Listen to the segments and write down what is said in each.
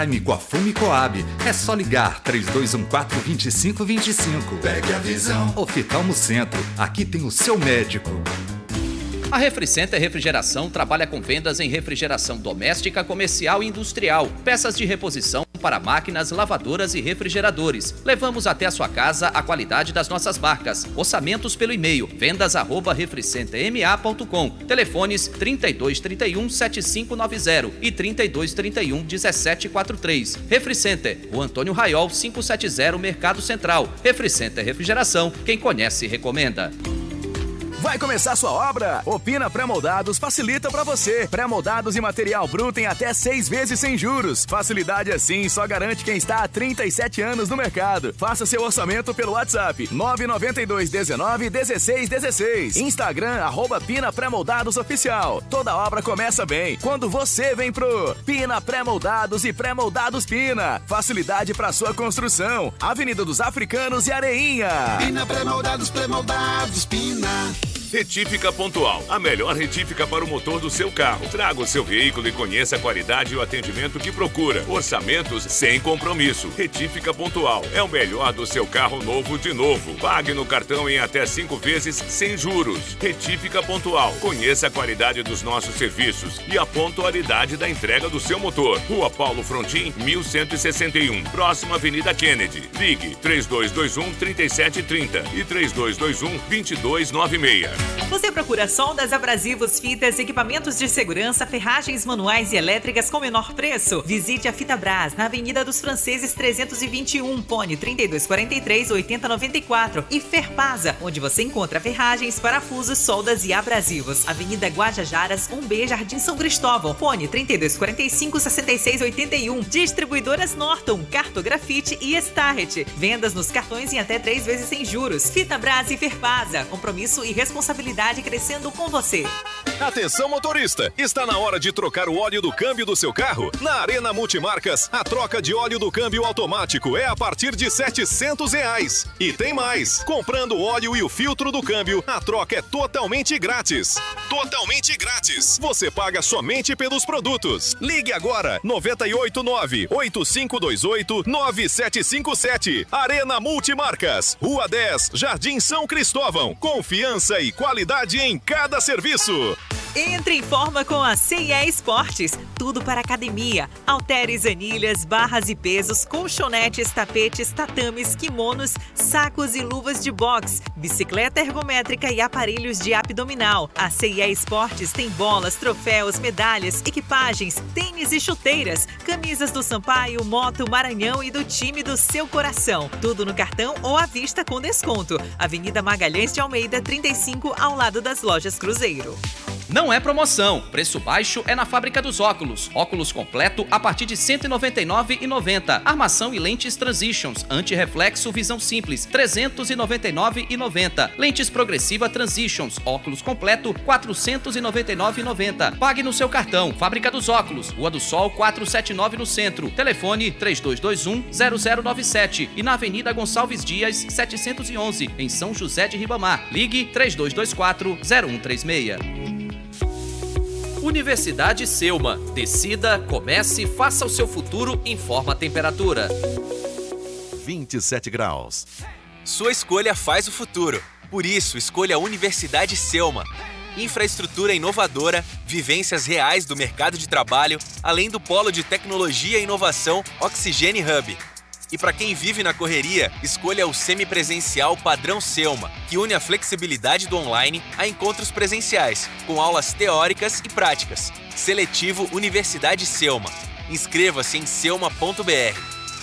Com a Fume Coab, é só ligar 3214-2525. Pegue a visão. Oftalmo Centro, aqui tem o seu médico. A Refricenter Refrigeração trabalha com vendas em refrigeração doméstica, comercial e industrial, peças de reposição para máquinas, lavadoras e refrigeradores. Levamos até a sua casa a qualidade das nossas marcas. Orçamentos pelo e-mail vendas@refricenterma.com. Telefones 3231-7590 e 3231-1743. Refricenter, Rua Antônio Raiol, 570, Mercado Central. Refricenter Refrigeração, quem conhece recomenda. Vai começar sua obra? Opina Pré-Moldados facilita pra você. Pré-moldados e material bruto em até 6 vezes sem juros. Facilidade assim só garante quem está há 37 anos no mercado. Faça seu orçamento pelo WhatsApp 992191616. Instagram @Pina Pré-Moldados Oficial. Toda obra começa bem quando você vem pro Pina Pré-Moldados e Pré-Moldados Pina. Facilidade pra sua construção. Avenida dos Africanos e Areinha. Pina Pré-Moldados, Pré-Moldados Pina. Retífica Pontual, a melhor retífica para o motor do seu carro. Traga o seu veículo e conheça a qualidade e o atendimento que procura. Orçamentos sem compromisso. Retífica Pontual é o melhor do seu carro novo de novo. Pague no cartão em até 5 vezes sem juros. Retífica Pontual. Conheça a qualidade dos nossos serviços e a pontualidade da entrega do seu motor. Rua Paulo Frontin, 1161. Próxima Avenida Kennedy. Ligue 3221-3730 e 3221-2296. Você procura soldas, abrasivos, fitas, equipamentos de segurança, ferragens manuais e elétricas com menor preço? Visite a Fitabras na Avenida dos Franceses 321, fone 3243-8094 e Ferpasa, onde você encontra ferragens, parafusos, soldas e abrasivos. Avenida Guajajaras, 1B, Jardim São Cristóvão, fone 3245-6681. Distribuidoras Norton, Cartografite e Starret. Vendas nos cartões em até 3 vezes sem juros. Fitabras e Ferpasa, compromisso e responsabilidade crescendo com você. Atenção motorista, está na hora de trocar o óleo do câmbio do seu carro? Na Arena Multimarcas, a troca de óleo do câmbio automático é a partir de R$700. E tem mais, comprando o óleo e o filtro do câmbio, a troca é totalmente grátis. Totalmente grátis. Você paga somente pelos produtos. Ligue agora, 989-8528-9757. Arena Multimarcas, Rua 10, Jardim São Cristóvão. Confiança e qualidade em cada serviço. Entre em forma com a C&E Esportes. Tudo para academia. Halteres, anilhas, barras e pesos, colchonetes, tapetes, tatames, kimonos, sacos e luvas de boxe, bicicleta ergométrica e aparelhos de abdominal. A C&E Esportes tem bolas, troféus, medalhas, equipagens, tênis e chuteiras, camisas do Sampaio, Moto, Maranhão e do time do seu coração. Tudo no cartão ou à vista com desconto. Avenida Magalhães de Almeida, 35, ao lado das lojas Cruzeiro. Não é promoção, preço baixo é na Fábrica dos Óculos. Óculos completo a partir de R$ 199,90. Armação e lentes Transitions, anti-reflexo visão simples, R$ 399,90. Lentes progressiva Transitions, óculos completo, R$ 499,90. Pague no seu cartão. Fábrica dos Óculos, Rua do Sol 479 no centro. Telefone 3221-0097 e na Avenida Gonçalves Dias 711, em São José de Ribamar. Ligue 3224-0136. Universidade Selma. Decida, comece, faça o seu futuro, informa a temperatura. 27 graus. Sua escolha faz o futuro. Por isso, escolha a Universidade Selma. Infraestrutura inovadora, vivências reais do mercado de trabalho, além do polo de tecnologia e inovação Oxigene Hub. E para quem vive na correria, escolha o semipresencial padrão Selma, que une a flexibilidade do online a encontros presenciais, com aulas teóricas e práticas. Seletivo Universidade Selma. Inscreva-se em selma.br.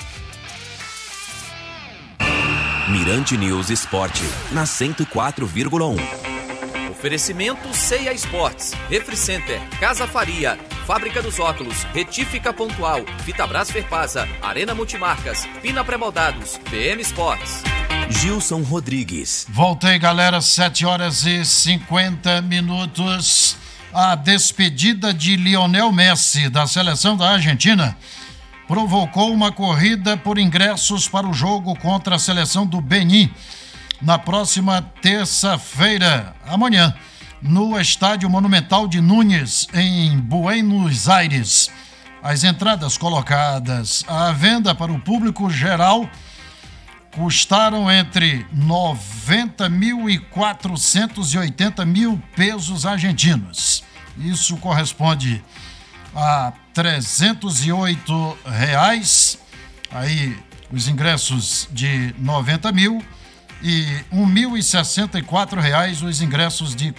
Mirante News Esporte, na 104,1. Oferecimento C&E Esportes, Refricenter, Casa Faria, Fábrica dos Óculos, Retífica Pontual, Fitabras Ferpasa, Arena Multimarcas, Pina Pré-Moldados, PM Esportes. Gilson Rodrigues. Voltei, galera, 7h50. A despedida de Lionel Messi da seleção da Argentina provocou uma corrida por ingressos para o jogo contra a seleção do Benin na próxima terça-feira, amanhã, no Estádio Monumental de Núñez, em Buenos Aires. As entradas colocadas à venda para o público geral custaram entre 90 mil e 480 mil pesos argentinos. Isso corresponde a R$308, aí os ingressos de 90 mil, e R$1.064 os ingressos de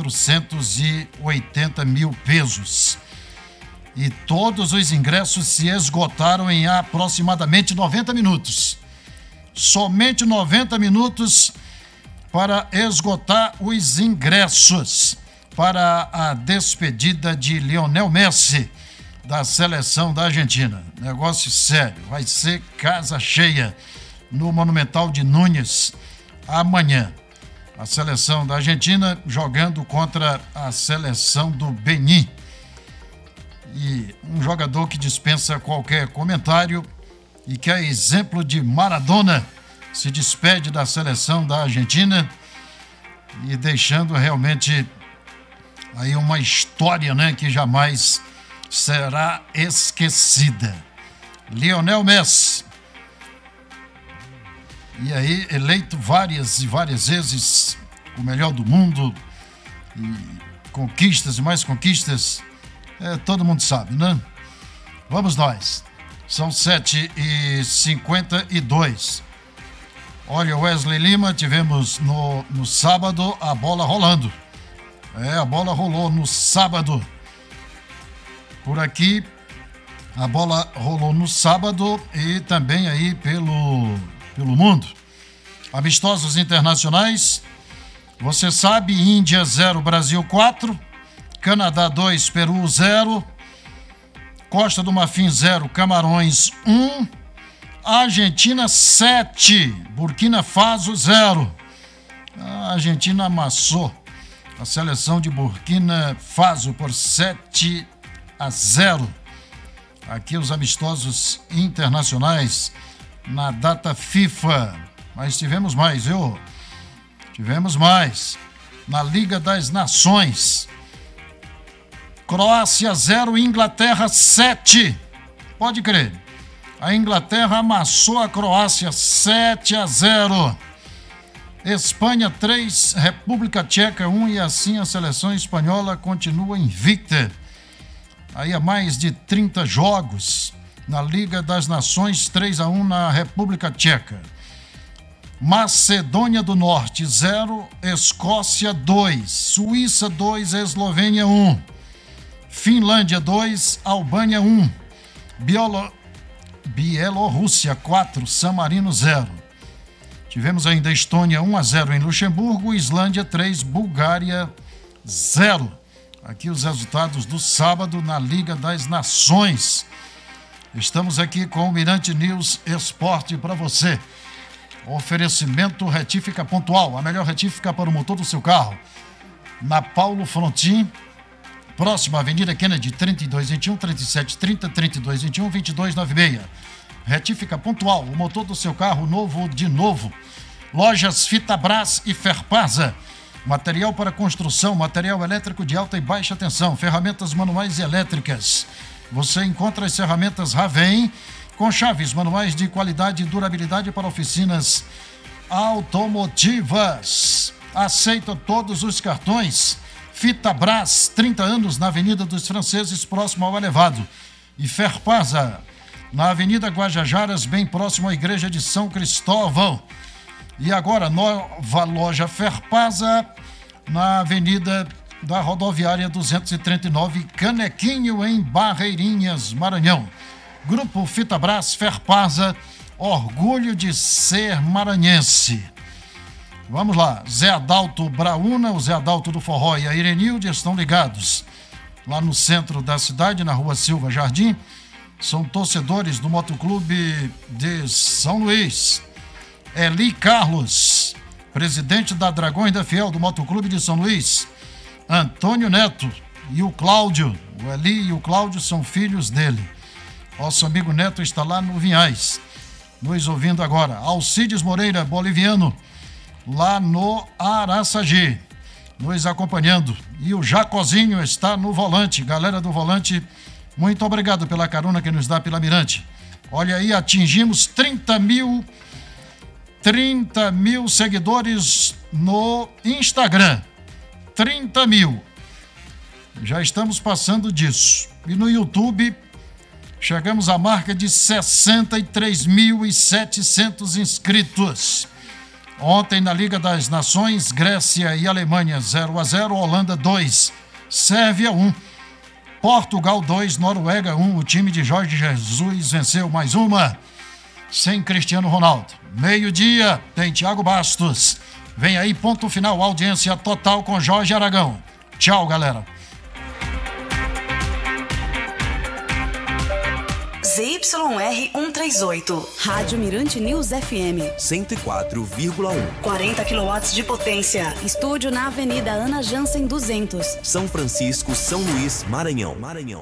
480 mil pesos. E todos os ingressos se esgotaram em aproximadamente 90 minutos. Somente 90 minutos para esgotar os ingressos para a despedida de Lionel Messi da seleção da Argentina. Negócio sério, vai ser casa cheia no Monumental de Núñez amanhã. A seleção da Argentina jogando contra a seleção do Benin. E um jogador que dispensa qualquer comentário e que é exemplo de Maradona, se despede da seleção da Argentina e deixando realmente aí uma história, né, que jamais será esquecida. Lionel Messi. E aí, eleito várias e várias vezes o melhor do mundo, e conquistas e mais conquistas, todo mundo sabe, né? Vamos nós. São 7h52. Olha, Wesley Lima, tivemos no sábado a bola rolando. A bola rolou no sábado. Por aqui, a bola rolou no sábado e também aí pelo mundo. Amistosos internacionais. Você sabe, Índia 0, Brasil 4. Canadá 2, Peru 0. Costa do Marfim 0, Camarões 1. Argentina 7, Burkina Faso 0. A Argentina amassou a seleção de Burkina Faso por 7-0. Aqui os amistosos internacionais na data FIFA. Mas tivemos mais, viu? Tivemos mais. Na Liga das Nações. Croácia 0, Inglaterra 7. Pode crer. A Inglaterra amassou a Croácia 7-0. Espanha 3, República Tcheca 1 e assim a seleção espanhola continua invicta. Aí há mais de 30 jogos na Liga das Nações, 3-1 na República Tcheca. Macedônia do Norte 0, Escócia 2, Suíça 2, Eslovênia 1. Finlândia 2, Albânia 1. Bielorrússia 4, San Marino 0. Tivemos ainda Estônia 1-0 em Luxemburgo, Islândia 3, Bulgária 0. Aqui os resultados do sábado na Liga das Nações. Estamos aqui com o Mirante News Esporte para você. Oferecimento Retífica Pontual, a melhor retífica para o motor do seu carro. Na Paulo Frontin, próxima Avenida Kennedy, 3221, 3730, 3221, 2296. Retífica Pontual, o motor do seu carro novo de novo. Lojas Fitabras e Ferpasa. Material para construção, material elétrico de alta e baixa tensão, ferramentas manuais e elétricas. Você encontra as ferramentas Raven com chaves manuais de qualidade e durabilidade para oficinas automotivas. Aceita todos os cartões. Fitabras, 30 anos na Avenida dos Franceses, próximo ao Elevado. E Ferpasa, na Avenida Guajajaras, bem próximo à Igreja de São Cristóvão. E agora, nova loja Ferpasa, na Avenida da Rodoviária 239, Canequinho, em Barreirinhas, Maranhão. Grupo Fitabras Ferpasa, orgulho de ser maranhense. Vamos lá, Zé Adalto Brauna, o Zé Adalto do Forró e a Irenilde estão ligados lá no centro da cidade, na Rua Silva Jardim. São torcedores do Motoclube de São Luís. Eli Carlos, presidente da Dragões da Fiel do Motoclube de São Luís. Antônio Neto e o Cláudio. O Eli e o Cláudio são filhos dele. Nosso amigo Neto está lá no Vinhais, nos ouvindo agora. Alcides Moreira, boliviano, lá no Araçagi, nos acompanhando. E o Jacozinho está no volante. Galera do volante Muito obrigado pela carona que nos dá pela Mirante. Olha aí, atingimos 30 mil seguidores no Instagram. 30 mil. Já estamos passando disso. E no YouTube, chegamos à marca de 63.700 inscritos. Ontem, na Liga das Nações, Grécia e Alemanha 0-0, Holanda 2, Sérvia 1, Portugal 2, Noruega 1. O time de Jorge Jesus venceu mais uma, sem Cristiano Ronaldo. Meio-dia, tem Thiago Bastos. Vem aí, ponto final, audiência total com Jorge Aragão. Tchau, galera. ZYR 138, Rádio Mirante News FM 104,1. 40 kW de potência. Estúdio na Avenida Ana Jansen 200. São Francisco, São Luís, Maranhão.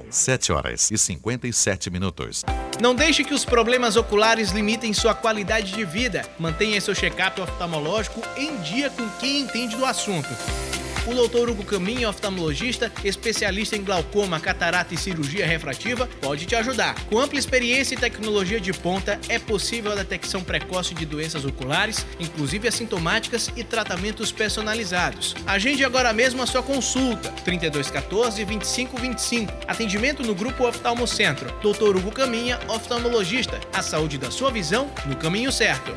7h57. Não deixe que os problemas oculares limitem sua qualidade de vida. Mantenha seu check-up oftalmológico em dia com quem entende do assunto. O Dr. Hugo Caminha, oftalmologista, especialista em glaucoma, catarata e cirurgia refrativa, pode te ajudar. Com ampla experiência e tecnologia de ponta, é possível a detecção precoce de doenças oculares, inclusive assintomáticas, e tratamentos personalizados. Agende agora mesmo a sua consulta. 3214-2525. Atendimento no Grupo Oftalmocentro. Dr. Hugo Caminha, oftalmologista. A saúde da sua visão no caminho certo.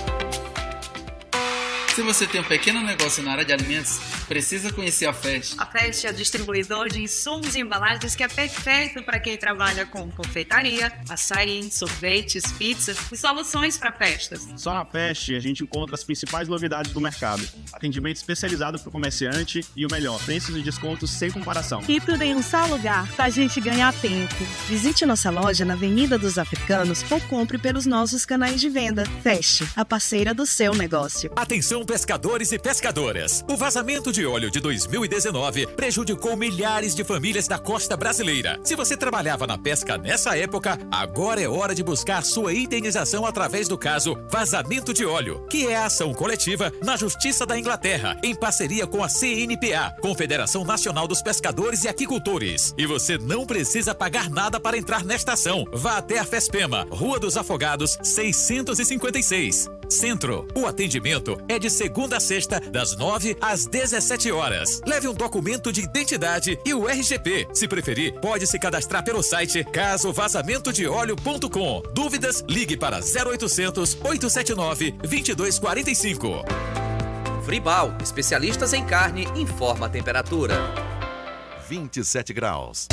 Se você tem um pequeno negócio na área de alimentos, precisa conhecer a Fest. A Fest é o distribuidor de insumos e embalagens que é perfeito para quem trabalha com confeitaria, açaí, sorvetes, pizzas e soluções para festas. Só na Fest a gente encontra as principais novidades do mercado. Atendimento especializado para o comerciante e o melhor, preços e descontos sem comparação. E tudo em um só lugar, para a gente ganhar tempo. Visite nossa loja na Avenida dos Africanos ou compre pelos nossos canais de venda. Fest, a parceira do seu negócio. Atenção, pescadores e pescadoras. O vazamento de óleo de 2019 prejudicou milhares de famílias da costa brasileira. Se você trabalhava na pesca nessa época, agora é hora de buscar sua indenização através do caso Vazamento de Óleo, que é a ação coletiva na Justiça da Inglaterra, em parceria com a CNPA, Confederação Nacional dos Pescadores e Aquicultores. E você não precisa pagar nada para entrar nesta ação. Vá até a FESPEMA, Rua dos Afogados, 656. Centro. O atendimento é de segunda a sexta, das 9 às 17 horas. Leve um documento de identidade e o RGP. Se preferir, pode se cadastrar pelo site casovazamentodeoleo.com. Dúvidas? Ligue para 0800 879 2245. Fribal, especialistas em carne, informa a temperatura. 27 graus.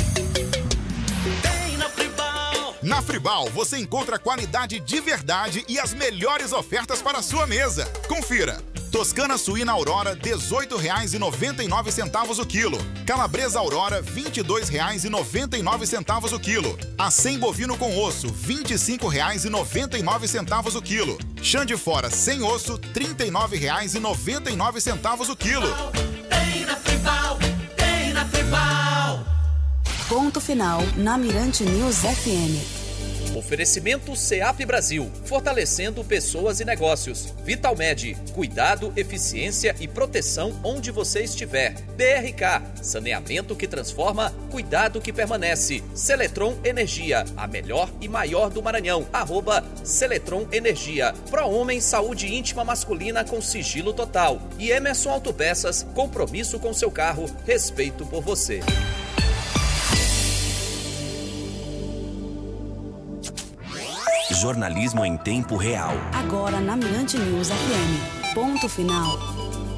Na Fribal, você encontra qualidade de verdade e as melhores ofertas para a sua mesa. Confira. Toscana suína Aurora, R$ 18,99 o quilo. Calabresa Aurora, R$ 22,99 o quilo. Acém bovino com osso, R$ 25,99 o quilo. Chã de fora sem osso, R$ 39,99 o quilo. Tem na Fribal, tem na Fribal. Ponto final na Mirante News FM. Oferecimento SEAP Brasil, fortalecendo pessoas e negócios. Vitalmed, cuidado, eficiência e proteção onde você estiver. BRK, saneamento que transforma, cuidado que permanece. Seletron Energia, a melhor e maior do Maranhão. @Seletron Energia. ProHomem, saúde íntima masculina com sigilo total. E Emerson Autopeças, compromisso com seu carro, respeito por você. Jornalismo em tempo real. Agora na Mirante News FM. Ponto final.